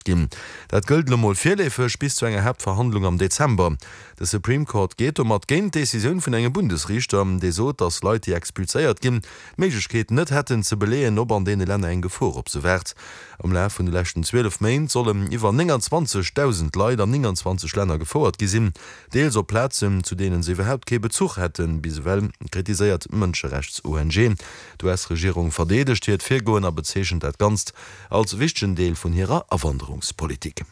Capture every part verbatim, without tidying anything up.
gin. Dat gëlt nochmal vierläufig bis zu enger Hauptverhandlung am Dezember. Der Supreme Court geht um mat Gendecision vun engem Bundesrichter, déi so, dass Leute expulséiert gin, Meiglechkeeten net hätten ze beleen, ob an dee Länder eng Gefor opsewert. Am Lauf vun de letzten zwölf Main sollen iwwer neunundzwanzigtausend Leute an neunundzwanzig Länder gefordert gesinn, deels op Plätzen, zu denen sie überhaupt keinen Bezug hätten, bis well kritisiert Menschenrechts-O N G. Die U S-Regierung verdedigt hiet Virgoen a bezeechchen dat ganz als wichtigen Deel vun ihrer Erwanderungspolitik.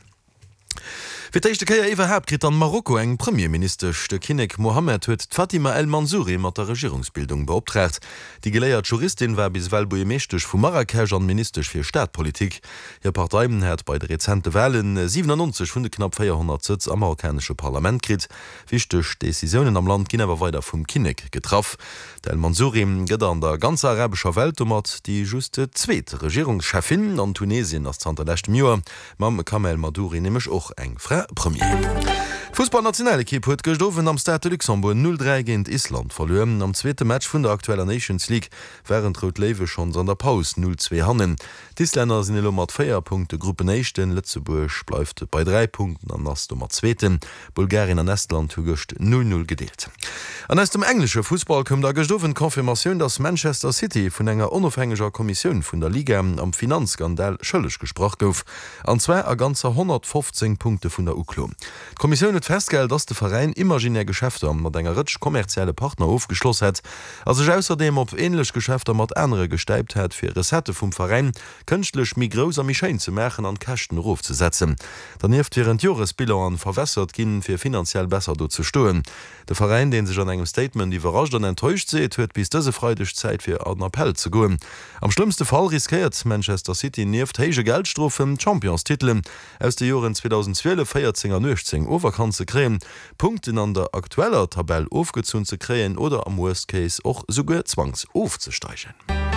Für die erste Keier überhaupt kriegt an Marokko eng Premierminister Kinek Mohammed huet Fatima El Mansouri mat der Regierungsbildung beauftragt. Die geleiert Juristin war bisweill boemestisch vu Marrakesch an ministerisch fir Staatspolitik. Ihr Parteiben hat bei der rezente Wahlen siebenundneunzig vun de knapp vierhundert Sitz am marokkanische Parlament krit. Wichtech Decisionen am Land ginn awer weiter vum Kinek getraff. Der El Mansouri gëtt an der ganz arabischer Welt mat die juste zweet Regierungschefin an Tunesien as Zanterlächt Muer, Mam Kamel Madouri nemech och eng Frau Premier. Fußballnationalkipp huet gestofen am Stade Luxemburg null drei gegen Island verloren. Am zweite Match vun der aktueller Nations League wären Rot Lewe schon an der Pause null zwei hannen. D'Isländer sind lo mat vier Punkte Gruppenéchten, Lützeburg bleibt bei drei Punkten an ass Nummer zweiten. Bulgarien an Estland hugecht null null gedeelt. An aus dem englische Fußball këm der gestofen Konfirmation, dass Manchester City vun enger unabhängiger Kommission vun der Liga am Finanzskandal schëllech gesproch gouf. An zwei a ganzer hundertfünfzehn Punkte vun der U K L O. Die Kommission hat festgestellt, dass der Verein imaginär Geschäfte mat enger rich kommerzielle Partner aufgeschloss hat, also außerdem op ähnlich Geschäfte mat andere gesteipt hat, fir Resette vum Verein künstlech mi groser Mischein zu mechen an Kächten rufzusetzen. Daneft während Joresbilder verwässert ginn fir finanziell besser do zu stoen. Der Verein, den sich an engem Statement überrascht und enttäuscht seht, huet bis dese freudig Zeit fir an Appell zu goen. Am schlimmste Fall riskiert Manchester City neft heige Geldstrophen Championstiteln aus de Joren zweitausendzwölf vierzehn neunzehn overkan ze kreen, Punkten an der aktueller Tabelle aufgezun zu kreen oder am Worst Case auch sogar zwangs aufzustreichen.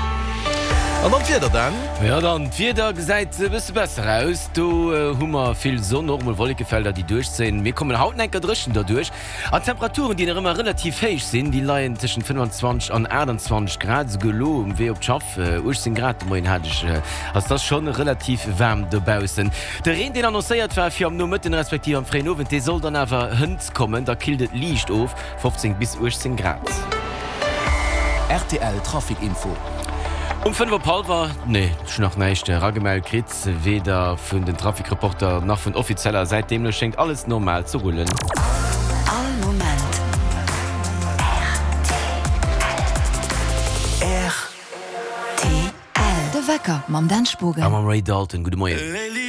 Und dann wieder dann? Ja, dann wieder gesagt, bist du besser aus. Du äh, Hummer viel Sonne, normal Wolkenfelder, die durchziehen. Wir kommen hautnäcker drischen dadurch. An Temperaturen, die noch immer relativ heiß sind, die liegen zwischen fünfundzwanzig und achtundzwanzig Grad gelogen, wie ob Schaff, äh, achtzehn Grad moin hatte ich. Äh, also das schon relativ warm dabei sind. Der Regen, den annonciert war für am nur mit den respektiven Freien, der soll dann aber Hund kommen, da killt das Licht auf, fünfzehn bis achtzehn Grad. R T L Trafikinfo. Um fünf Uhr war, nee, schon noch nicht, der Ragemel Kritz, weder von den Trafikreporter noch von offizieller Seite, dem schenkt alles normal zu rollen. All Moment. R T L. Der Wecker, Mam Dan Spogen. I'm Ray Dalton, guten Morgen.